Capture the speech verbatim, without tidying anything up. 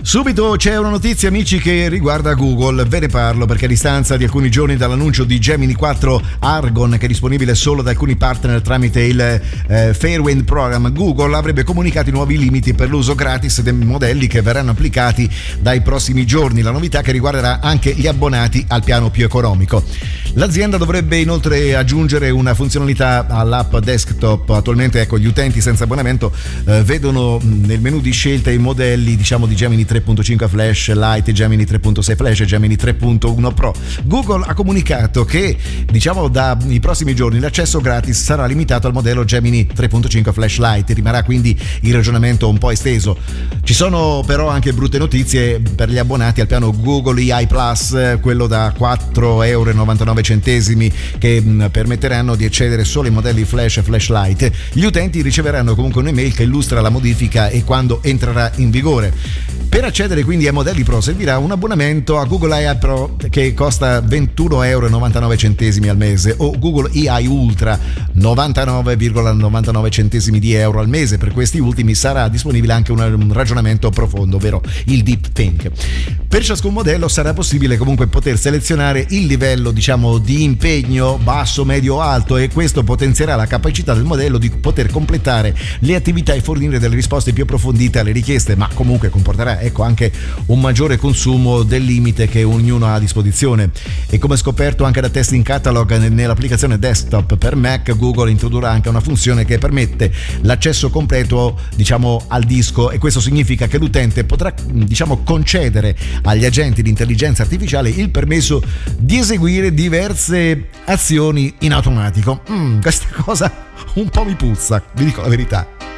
Subito c'è una notizia, amici, che riguarda Google. Ve ne parlo perché a distanza di alcuni giorni dall'annuncio di Gemini quattro Argon, che è disponibile solo da alcuni partner tramite il eh, Fairwind Program, Google avrebbe comunicato i nuovi limiti per l'uso gratis dei modelli che verranno applicati dai prossimi giorni. La novità che riguarderà anche gli abbonati al piano più economico. L'azienda dovrebbe inoltre aggiungere una funzionalità all'app desktop. Attualmente, ecco, gli utenti senza abbonamento eh, vedono nel menu di scelta i modelli, diciamo, di Gemini tre punto cinque Flash Lite, Gemini tre punto sei Flash e Gemini tre punto uno Pro. Google ha comunicato che, diciamo, dai prossimi giorni l'accesso gratis sarà limitato al modello Gemini tre punto cinque Flash Lite. Rimarrà quindi il ragionamento un po' esteso. Ci sono però anche brutte notizie per gli abbonati al piano Google E I Plus, quello da quattro virgola novantanove euro che permetteranno di accedere solo ai modelli Flash e Flash Lite. Gli utenti riceveranno comunque un'email che illustra la modifica e quando entrerà in vigore. Per accedere quindi ai modelli Pro servirà un abbonamento a Google A I Pro che costa ventuno virgola novantanove euro al mese, o Google A I Ultra novantanove virgola novantanove centesimi di euro al mese. Per questi ultimi sarà disponibile anche un ragionamento profondo, ovvero il Deep Think. Per ciascun modello sarà possibile comunque poter selezionare il livello, diciamo, di impegno basso, medio o alto, e questo potenzierà la capacità del modello di poter completare le attività e fornire delle risposte più approfondite alle richieste, ma comunque comporterà, ecco, anche un maggiore consumo del limite che ognuno ha a disposizione. E come scoperto anche da Testing Catalog, nell'applicazione desktop per Mac, Google introdurrà anche una funzione che permette l'accesso completo, diciamo, al disco, e questo significa che l'utente potrà, diciamo, concedere agli agenti di intelligenza artificiale il permesso di eseguire diverse azioni in automatico. Mm, questa cosa un po' mi puzza, vi dico la verità.